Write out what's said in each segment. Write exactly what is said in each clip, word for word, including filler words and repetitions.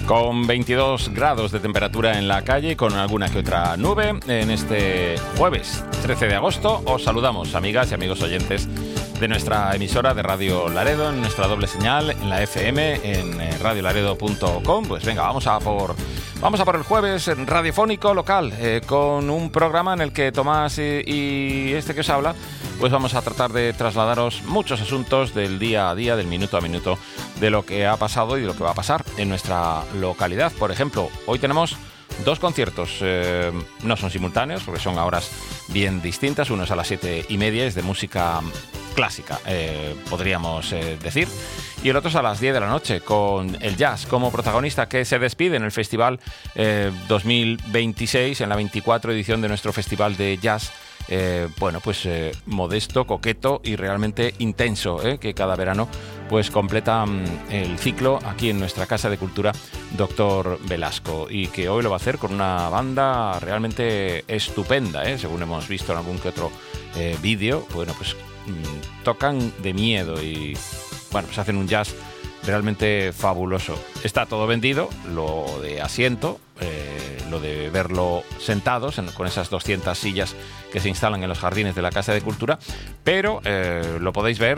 Con veintidós grados de temperatura en la calle y con alguna que otra nube, en este jueves trece de agosto os saludamos, amigas y amigos oyentes de nuestra emisora de Radio Laredo, en nuestra doble señal, en la F M, en radio laredo punto com. Pues venga, vamos a por... Vamos a por el jueves radiofónico local, eh, con un programa en el que Tomás y, y este que os habla, pues vamos a tratar de trasladaros muchos asuntos del día a día, del minuto a minuto, de lo que ha pasado y de lo que va a pasar en nuestra localidad. Por ejemplo, hoy tenemos dos conciertos, eh, no son simultáneos porque son a horas bien distintas. Uno es a las siete y media, es de música clásica, eh, podríamos eh, decir, y el otro es a las diez de la noche, con el jazz como protagonista, que se despide en el Festival eh, dos mil veintiséis, en la veinticuatro edición de nuestro Festival de Jazz. Eh, bueno, pues eh, modesto, coqueto y realmente intenso, eh, que cada verano pues completa mm, el ciclo aquí en nuestra Casa de Cultura Doctor Velasco, y que hoy lo va a hacer con una banda realmente estupenda, eh, según hemos visto en algún que otro eh, vídeo. Bueno, pues mm, tocan de miedo y bueno, pues hacen un jazz realmente fabuloso. Está todo vendido, lo de asiento, eh, lo de verlo sentados en, con esas doscientas sillas que se instalan en los jardines de la Casa de Cultura, pero eh, lo podéis ver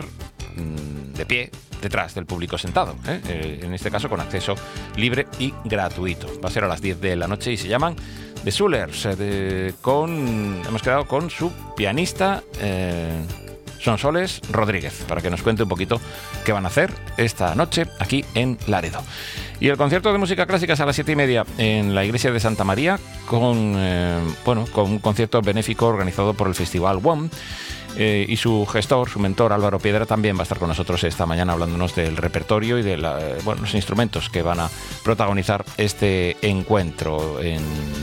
mmm, de pie, detrás del público sentado, ¿eh? Eh, en este caso con acceso libre y gratuito. Va a ser a las diez de la noche y se llaman The Soolers, eh, de, con, hemos quedado con su pianista eh, Sonsoles Rodríguez, para que nos cuente un poquito qué van a hacer esta noche aquí en Laredo. Y el concierto de música clásica es a las siete y media en la iglesia de Santa María, con, eh, bueno, con un concierto benéfico organizado por el Festival WOM. Eh, y su gestor, su mentor Álvaro Piedra, también va a estar con nosotros esta mañana hablándonos del repertorio y de la, bueno, los instrumentos que van a protagonizar este encuentro en...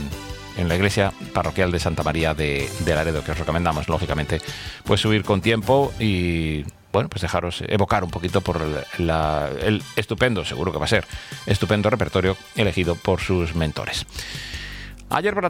en la iglesia parroquial de Santa María de, de Laredo, que os recomendamos, lógicamente, pues subir con tiempo y, bueno, pues dejaros evocar un poquito por la, el estupendo, seguro que va a ser, estupendo repertorio elegido por sus mentores. Ayer por la